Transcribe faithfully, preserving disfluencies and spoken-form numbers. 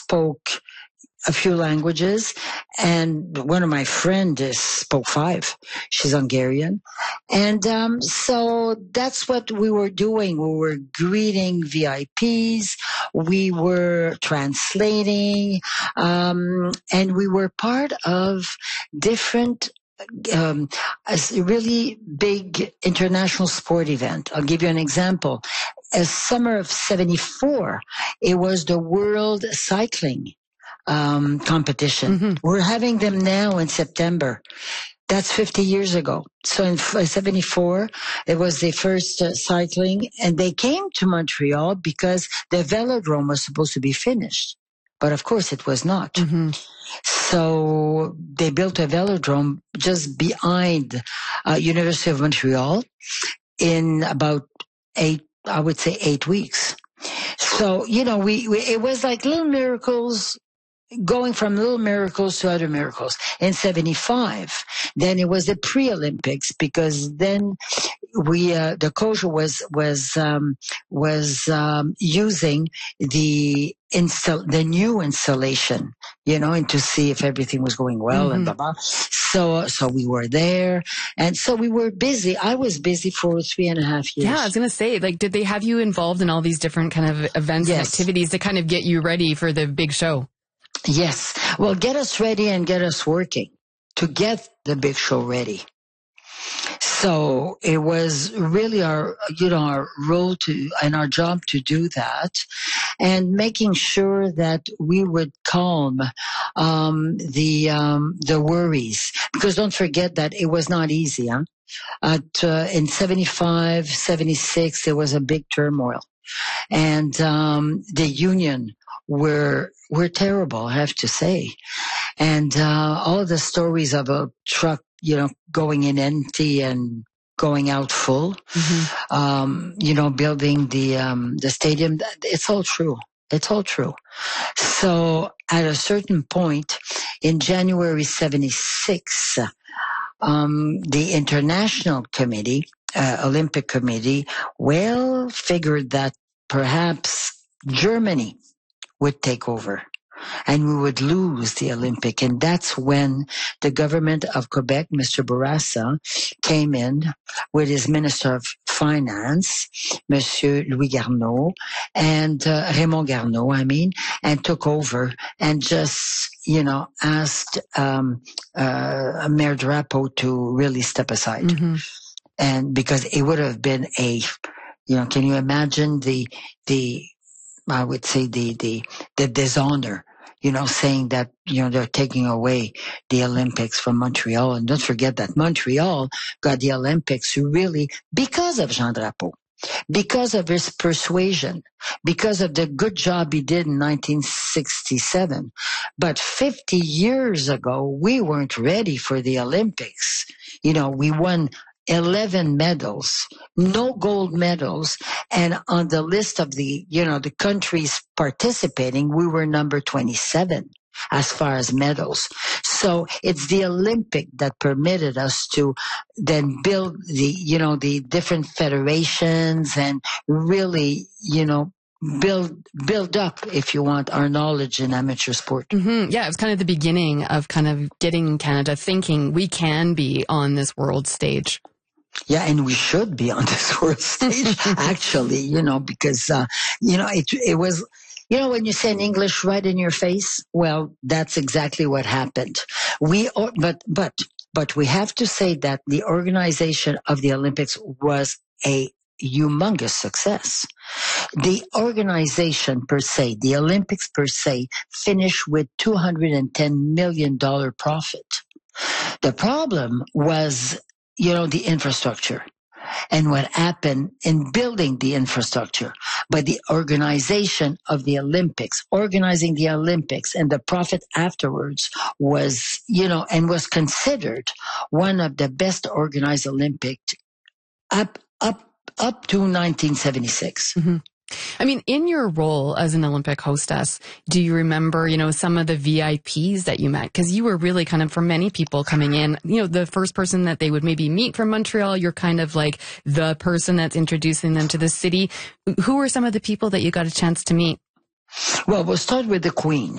spoke a few languages, and one of my friends spoke five. She's Hungarian. And um, so that's what we were doing. We were greeting V I Ps, we were translating, um, and we were part of different Um, a really big international sport event. I'll give you an example. A summer of seventy-four, it was the World Cycling um, competition. Mm-hmm. We're having them now in September. That's fifty years ago. So in seventy-four, it was the first uh, cycling, and they came to Montreal because the velodrome was supposed to be finished. But of course it was not. Mm-hmm. So they built a velodrome just behind uh, University of Montreal in about eight, I would say eight weeks. So, you know, we, we it was like little miracles, going from little miracles to other miracles. In seventy-five, then it was the pre-Olympics, because then we uh, the coach was was um, was um, using the install the new installation, you know, and to see if everything was going well. Mm-hmm. And blah blah. So so we were there, and so we were busy. I was busy for three and a half years. Yeah, I was gonna say, like, did they have you involved in all these different kind of events yes. and activities to kind of get you ready for the big show? Yes. Well, get us ready and get us working to get the big show ready. So it was really our, you know, our role to, and our job to do that, and making sure that we would calm, um, the, um, the worries. Because don't forget that it was not easy, huh? At, uh, in seventy-five, seventy-six, there was a big turmoil. And, um, the union were, were terrible, I have to say. And, uh, all of the stories of a truck, you know, going in empty and going out full, mm-hmm. um, you know, building the, um, the stadium, it's all true. It's all true. So at a certain point in January seventy-six, um, the International Committee, uh, Olympic Committee, well, figured that perhaps Germany would take over and we would lose the Olympic. And that's when the government of Quebec, Mister Bourassa, came in with his Minister of Finance, Monsieur Louis Garneau, and uh, Raymond Garneau, I mean, and took over and just, you know, asked um, uh, Mayor Drapeau to really step aside. Mm-hmm. And because it would have been a, you know, can you imagine the, the, I would say the, the, the dishonor, you know, saying that, you know, they're taking away the Olympics from Montreal. And don't forget that Montreal got the Olympics really because of Jean Drapeau, because of his persuasion, because of the good job he did in nineteen sixty-seven. But fifty years ago, we weren't ready for the Olympics. You know, we won eleven medals, no gold medals. And on the list of the, you know, the countries participating, we were number twenty-seven as far as medals. So it's the Olympic that permitted us to then build the, you know, the different federations and really, you know, build build up, if you want, our knowledge in amateur sport. Mm-hmm. Yeah, it was kind of the beginning of kind of getting Canada thinking we can be on this world stage. Yeah, and we should be on this world stage, actually, you know, because, uh, you know, it, it was, you know, when you say in English, right in your face, well, that's exactly what happened. We, but, but, but we have to say that the organization of the Olympics was a humongous success. The organization per se, the Olympics per se, finished with two hundred ten million dollars profit. The problem was, you know, the infrastructure and what happened in building the infrastructure. But the organization of the Olympics, organizing the Olympics and the profit afterwards was, you know, and was considered one of the best organized Olympics up, up, up to nineteen seventy-six. Mm-hmm. I mean, in your role as an Olympic hostess, do you remember, you know, some of the V I Ps that you met? Because you were really kind of, for many people coming in, you know, the first person that they would maybe meet from Montreal. You're kind of like the person that's introducing them to the city. Who were some of the people that you got a chance to meet? Well, we'll start with the Queen.